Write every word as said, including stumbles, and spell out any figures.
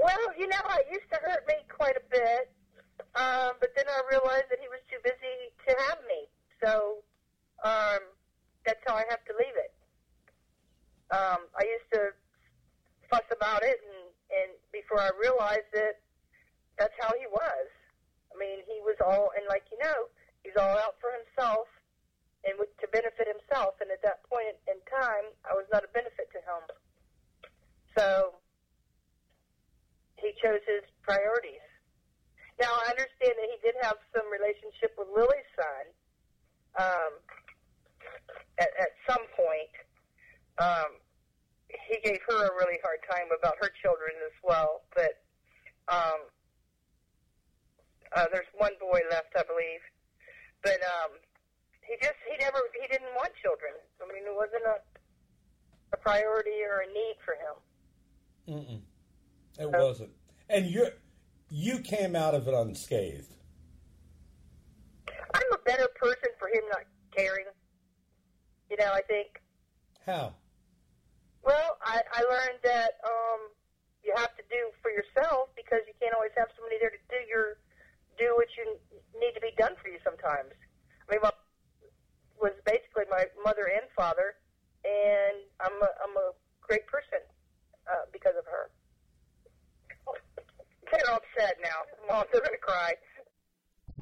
Well, you know, it used to hurt me quite a bit, um, but then I realized that he was too busy to have me. So um, that's how I have to leave it. Um, I used to fuss about it, and, and before I realized that that's how he was. I mean, he was all, and like you know, he's all out for himself and with, to benefit himself. And at that point in time, I was not a benefit to him. So he chose his priorities. Now, I understand that he did have some relationship with Lily's son um, at, at some point. Um, he gave her a really hard time about her children as well, but um, uh, there's one boy left, I believe. But um, he just, he never, he didn't want children. I mean, it wasn't a, a priority or a need for him. Mm-mm. It so, wasn't. And you you came out of it unscathed. I'm a better person for him not caring. You know, I think. How? Well, I, I learned that um, you have to do for yourself because you can't always have somebody there to do your do what you need to be done for you sometimes. I mean, my was basically my mother and father, and I'm a, I'm a great person uh, because of her. They're upset now. Mom, they're going to cry.